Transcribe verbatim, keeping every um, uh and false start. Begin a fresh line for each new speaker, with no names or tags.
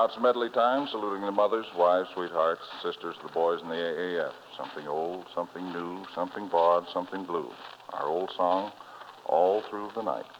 out some medley time, saluting the mothers, wives, sweethearts, sisters, the boys in the A A F. Something old, something new, something broad, something blue. Our old song, All Through the Night.